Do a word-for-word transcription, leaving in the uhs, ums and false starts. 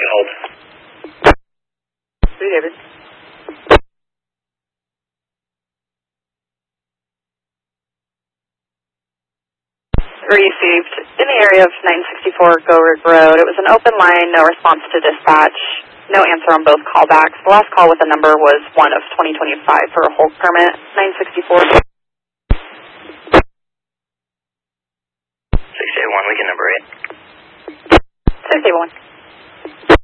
can hold. Three, David. Received in the area of nine sixty-four Go Rig Road. It was an open line, no response to dispatch, no answer on both callbacks. The last call with the number was one of twenty twenty-five for a hold permit, nine sixty-four. six eight one, we can number eight. six eight one.